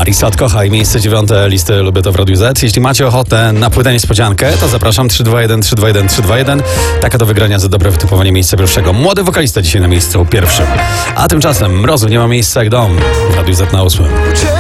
Marisat kocha i miejsce 9 listy Lubię to w Radiu Z. Jeśli macie ochotę na płytę niespodziankę, to zapraszam 321 321 321. Taka do wygrania za dobre wytypowanie miejsca pierwszego. Młody wokalista dzisiaj na miejscu pierwszym. A tymczasem Mrozu nie ma miejsca jak dom. W Radiu Z na 8.